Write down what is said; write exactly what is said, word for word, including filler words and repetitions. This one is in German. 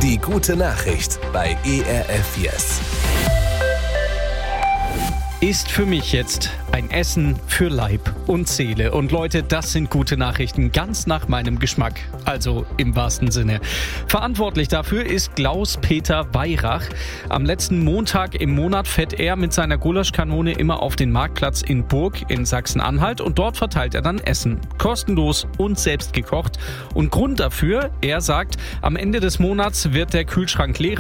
Die gute Nachricht bei E R F Yes. Ist für mich jetzt ein Essen für Leib und Seele. Und Leute, das sind gute Nachrichten, ganz nach meinem Geschmack. Also im wahrsten Sinne. Verantwortlich dafür ist Klaus-Peter Weyrach. Am letzten Montag im Monat fährt er mit seiner Gulaschkanone immer auf den Marktplatz in Burg in Sachsen-Anhalt und dort verteilt er dann Essen. Kostenlos und selbst gekocht. Und Grund dafür, er sagt, am Ende des Monats wird der Kühlschrank leer.